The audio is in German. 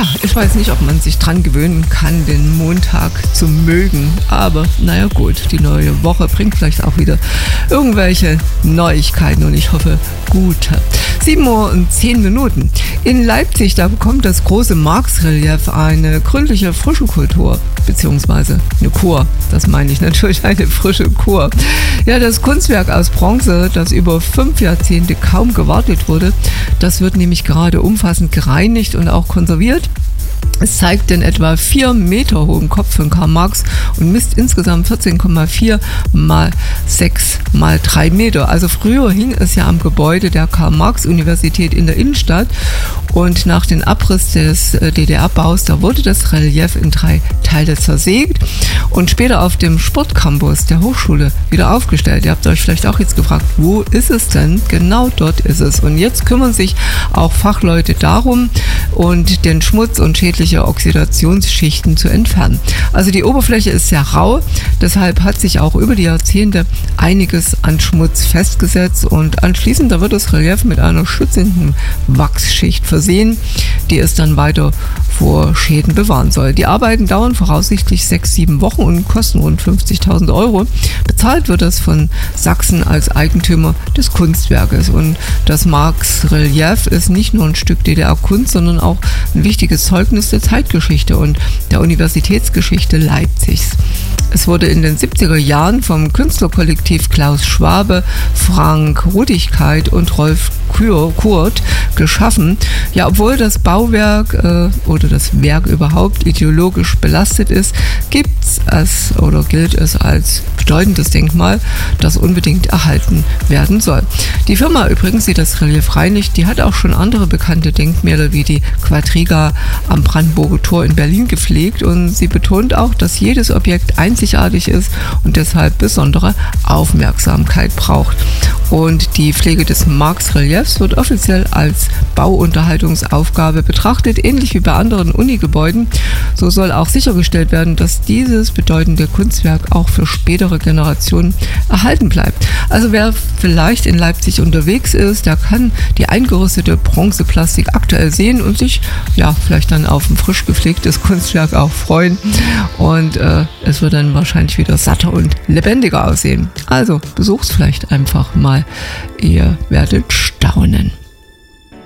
Ja, ich weiß nicht, ob man sich dran gewöhnen kann, den Montag zu mögen. Aber naja gut, die neue Woche bringt vielleicht auch wieder irgendwelche Neuigkeiten und ich hoffe gute. 7:10 Uhr. In Leipzig, da bekommt das große Marx-Relief eine gründliche frische Kultur, beziehungsweise eine Kur. Das meine ich natürlich, eine frische Kur. Ja, das Kunstwerk aus Bronze, das über 5 Jahrzehnte kaum gewartet wurde, das wird nämlich gerade umfassend gereinigt und auch konserviert. Es zeigt den etwa 4 Meter hohen Kopf von Karl Marx und misst insgesamt 14,4 mal 6 mal 3 Meter. Also früher hing es ja am Gebäude der Karl-Marx-Universität in der Innenstadt und nach dem Abriss des DDR-Baus, da wurde das Relief in 3 Teile zersägt und später auf dem Sportcampus der Hochschule wieder aufgestellt. Ihr habt euch vielleicht auch jetzt gefragt, wo ist es denn? Genau dort ist es. Und jetzt kümmern sich auch Fachleute darum und den Schmutz und schädliche Oxidationsschichten zu entfernen. Also die Oberfläche ist sehr rau, deshalb hat sich auch über die Jahrzehnte einiges an Schmutz festgesetzt und anschließend da wird das Relief mit einer schützenden Wachsschicht versehen, die es dann weiter vor Schäden bewahren soll. Die Arbeiten dauern voraussichtlich 6-7 Wochen und kosten rund 50.000 €. Bezahlt wird das von Sachsen als Eigentümer des Kunstwerkes. Und das Marx-Relief ist nicht nur ein Stück DDR-Kunst, sondern auch ein wichtiges Zeugnis der Zeitgeschichte und der Universitätsgeschichte Leipzigs. Es wurde in den 70er Jahren vom Künstlerkollektiv Klaus Schwabe, Frank Rudigkeit und Rolf Kurt geschaffen. Ja, obwohl das Bauwerk oder das Werk überhaupt ideologisch belastet ist, gilt es als bedeutendes Denkmal, das unbedingt erhalten werden soll. Die Firma übrigens, die das Relief reinigt, die hat auch schon andere bekannte Denkmäler wie die Quadriga am Brandenburger Tor in Berlin gepflegt und sie betont auch, dass jedes Objekt einzigartig ist und deshalb besondere Aufmerksamkeit braucht. Und die Pflege des Marx-Reliefs wird offiziell als Bauunterhaltungsaufgabe betrachtet, ähnlich wie bei anderen Unigebäuden. So soll auch sichergestellt werden, dass dieses bedeutende Kunstwerk auch für spätere Generationen erhalten bleibt. Also wer vielleicht in Leipzig unterwegs ist, der kann die eingerüstete Bronzeplastik aktuell sehen und sich ja vielleicht dann auf ein frisch gepflegtes Kunstwerk auch freuen. Und es wird dann wahrscheinlich wieder satter und lebendiger aussehen. Also besucht's vielleicht einfach mal. Ihr werdet staunen.